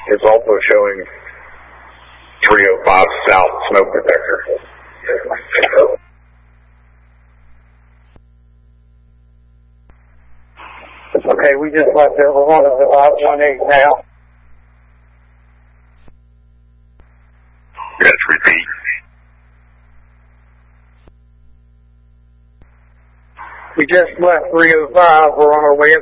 It's also showing 305 south smoke detector. Okay, we just left everyone at about 18 now. Yes, repeat. We just left 305. We're on our way up